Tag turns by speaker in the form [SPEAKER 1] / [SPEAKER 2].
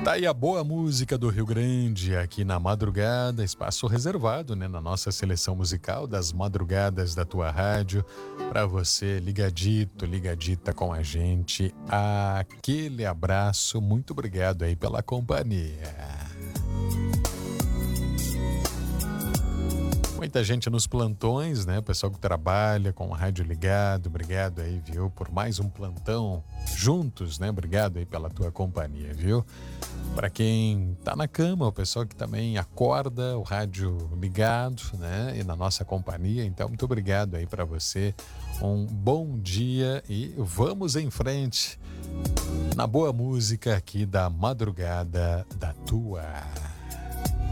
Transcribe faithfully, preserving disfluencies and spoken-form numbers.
[SPEAKER 1] Tá aí a boa música do Rio Grande aqui na madrugada, espaço reservado, né, na nossa seleção musical das madrugadas da tua rádio, para você ligadito, ligadita com a gente. Aquele abraço, muito obrigado aí pela companhia. Muita gente nos plantões, né? Pessoal que trabalha com o rádio ligado, obrigado aí, viu, por mais um plantão juntos, né? Obrigado aí pela tua companhia, viu? Para quem tá na cama, o pessoal que também acorda, o rádio ligado, né? E na nossa companhia, então muito obrigado aí para você. Um bom dia e vamos em frente na boa música aqui da madrugada da tua.